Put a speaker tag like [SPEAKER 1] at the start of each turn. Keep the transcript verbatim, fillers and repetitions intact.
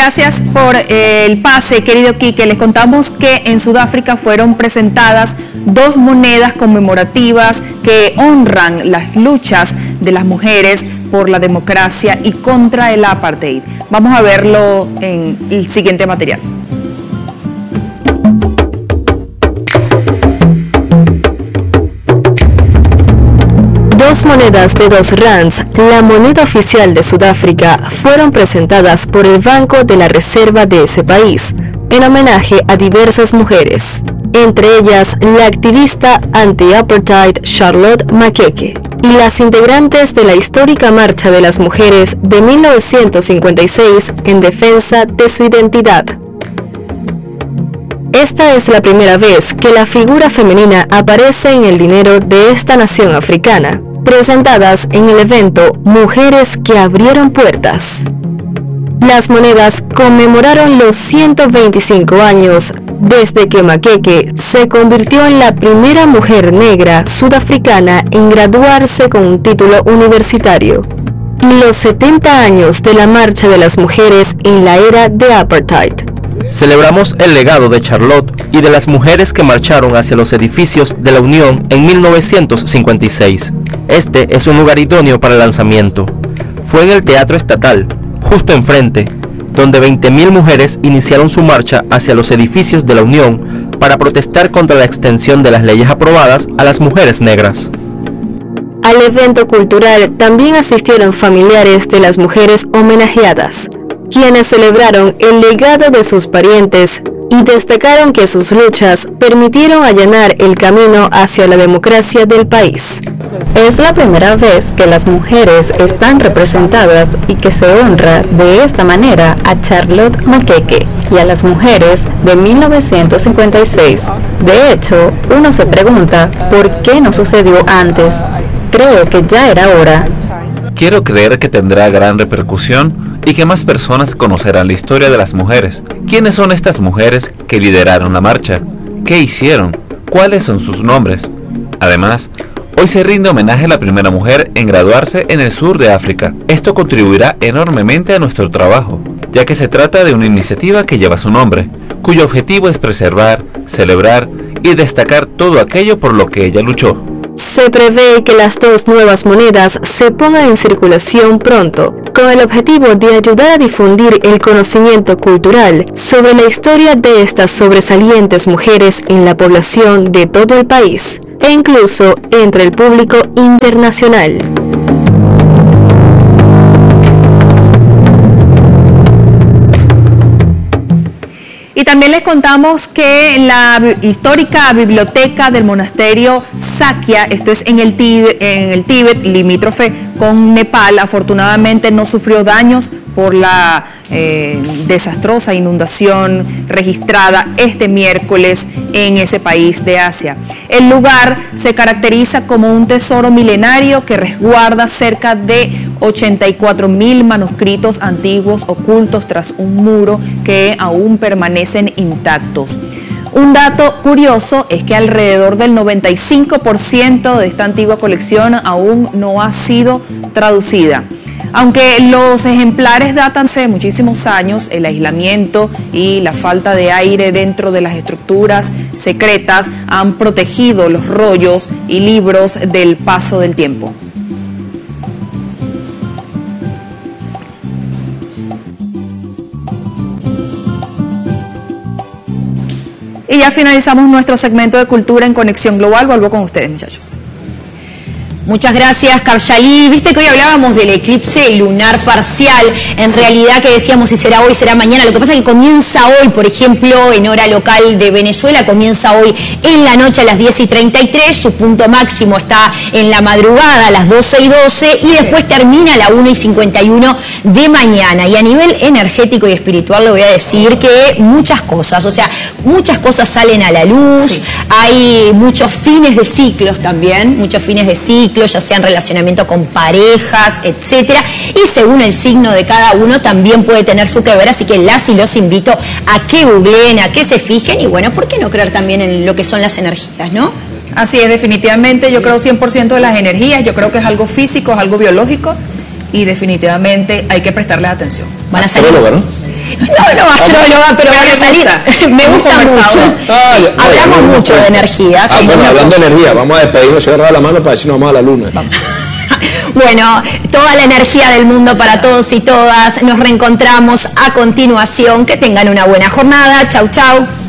[SPEAKER 1] Gracias por eh, el pase, querido Quique. Les contamos que en Sudáfrica fueron presentadas dos monedas conmemorativas que honran las luchas de las mujeres por la democracia y contra el apartheid. Vamos a verlo en el siguiente material.
[SPEAKER 2] Dos monedas de dos rands, la moneda oficial de Sudáfrica, fueron presentadas por el Banco de la Reserva de ese país, en homenaje a diversas mujeres, entre ellas la activista anti-apartheid Charlotte Maxeke y las integrantes de la histórica Marcha de las Mujeres de mil novecientos cincuenta y seis en defensa de su identidad. Esta es la primera vez que la figura femenina aparece en el dinero de esta nación africana, presentadas en el evento Mujeres que abrieron puertas. Las monedas conmemoraron los ciento veinticinco años desde que Maxeke se convirtió en la primera mujer negra sudafricana en graduarse con un título universitario, y los setenta años de la Marcha de las Mujeres en la era de apartheid.
[SPEAKER 3] Celebramos el legado de Charlotte y de las mujeres que marcharon hacia los edificios de la Unión en mil novecientos cincuenta y seis. Este es un lugar idóneo para el lanzamiento. Fue en el Teatro Estatal, justo enfrente, donde veinte mil mujeres iniciaron su marcha hacia los edificios de la Unión para protestar contra la extensión de las leyes aprobadas a las mujeres negras.
[SPEAKER 2] Al evento cultural también asistieron familiares de las mujeres homenajeadas, quienes celebraron el legado de sus parientes y destacaron que sus luchas permitieron allanar el camino hacia la democracia del país.
[SPEAKER 4] Es la primera vez que las mujeres están representadas y que se honra de esta manera a Charlotte Maxeke y a las mujeres de mil novecientos cincuenta y seis. De hecho, uno se pregunta por qué no sucedió antes. Creo que ya era hora.
[SPEAKER 5] Quiero creer que tendrá gran repercusión y que más personas conocerán la historia de las mujeres. ¿Quiénes son estas mujeres que lideraron la marcha? ¿Qué hicieron? ¿Cuáles son sus nombres? Además, hoy se rinde homenaje a la primera mujer en graduarse en el sur de África. Esto contribuirá enormemente a nuestro trabajo, ya que se trata de una iniciativa que lleva su nombre, cuyo objetivo es preservar, celebrar y destacar todo aquello por lo que ella luchó.
[SPEAKER 2] Se prevé que las dos nuevas monedas se pongan en circulación pronto, con el objetivo de ayudar a difundir el conocimiento cultural sobre la historia de estas sobresalientes mujeres en la población de todo el país, e incluso entre el público internacional.
[SPEAKER 1] Y también les contamos que la histórica biblioteca del monasterio Sakya, esto es en el, Tíbet, en el Tíbet, limítrofe con Nepal, afortunadamente no sufrió daños por la eh, desastrosa inundación registrada este miércoles en ese país de Asia. El lugar se caracteriza como un tesoro milenario que resguarda cerca de ochenta y cuatro mil manuscritos antiguos ocultos tras un muro que aún permanecen intactos. Un dato curioso es que alrededor del noventa y cinco por ciento de esta antigua colección aún no ha sido traducida. Aunque los ejemplares datan de muchísimos años, el aislamiento y la falta de aire dentro de las estructuras secretas han protegido los rollos y libros del paso del tiempo. Y ya finalizamos nuestro segmento de cultura en Conexión Global. Vuelvo con ustedes, muchachos.
[SPEAKER 6] Muchas gracias, Karshali. Viste que hoy hablábamos del eclipse lunar parcial, en sí. realidad que decíamos si será hoy, será mañana. Lo que pasa es que comienza hoy, por ejemplo, en hora local de Venezuela, comienza hoy en la noche a las diez y treinta y tres, su punto máximo está en la madrugada a las doce y doce y después termina a la una y cincuenta y uno de mañana. Y a nivel energético y espiritual le voy a decir que muchas cosas, o sea, muchas cosas salen a la luz, sí. hay muchos fines de ciclos también, muchos fines de ciclos, ya sea en relacionamiento con parejas, etcétera, y según el signo de cada uno también puede tener su que ver, así que las y los invito a que googleen, a que se fijen, y bueno, ¿por qué no creer también en lo que son las energías, no?
[SPEAKER 1] Así es, definitivamente, yo creo cien por ciento de las energías, yo creo que es algo físico, es algo biológico, y definitivamente hay que prestarles atención.
[SPEAKER 6] Van a salir, No, no, astróloga, pero voy a salir. Me gusta mucho.
[SPEAKER 7] Ah, ya, no,
[SPEAKER 6] Hablamos
[SPEAKER 7] ya,
[SPEAKER 6] mucho
[SPEAKER 7] ya.
[SPEAKER 6] de energía.
[SPEAKER 7] Ah, bueno, hablando de energía, vamos a despedirnos, cierra la mano para decirnos vamos a la luna.
[SPEAKER 6] Bueno, toda la energía del mundo para todos y todas. Nos reencontramos a continuación. Que tengan una buena jornada. Chau, chau.